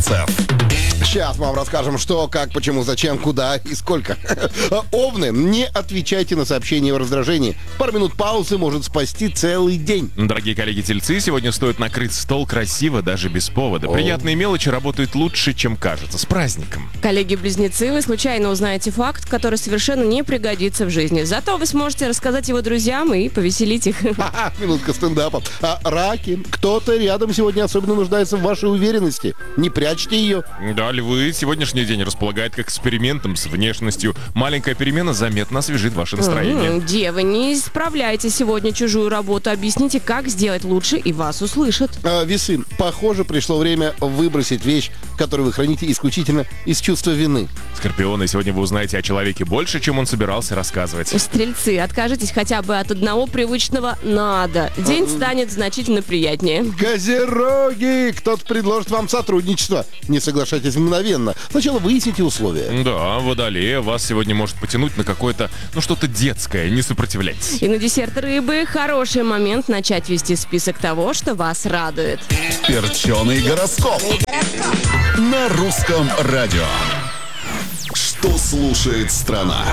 Половцев. Сейчас мы вам расскажем, что, как, почему, зачем, куда и сколько. Овны, не отвечайте на сообщения в раздражении. Пару минут паузы может спасти целый день. Дорогие коллеги-тельцы, сегодня стоит накрыть стол красиво, даже без повода. Приятные мелочи работают лучше, чем кажется. С праздником! Коллеги-близнецы, вы случайно узнаете факт, который совершенно не пригодится в жизни. Зато вы сможете рассказать его друзьям и повеселить их. Минутка стендапа. Раки, кто-то рядом сегодня особенно нуждается в вашей уверенности. Не прячьте ее. Да, львы, сегодняшний день располагает к экспериментам с внешностью. Маленькая перемена заметно освежит ваше настроение. Девы, не исправляйте сегодня чужую работу. Объясните, как сделать лучше, и вас услышат. Весы, похоже, пришло время выбросить вещь, которую вы храните исключительно из чувства вины. Скорпионы, сегодня вы узнаете о человеке больше, чем он собирался рассказывать. Стрельцы, откажитесь хотя бы от одного привычного «надо». День станет значительно приятнее. Козероги, кто-то предложит вам сотрудничество. Не соглашайтесь мгновенно. Сначала выясните условия. Да, Водолея, вас сегодня может потянуть на какое-то, что-то детское, не сопротивляйтесь. И на десерт рыбы хороший момент начать вести список того, что вас радует. Перченый гороскоп. На русском радио. Что слушает страна?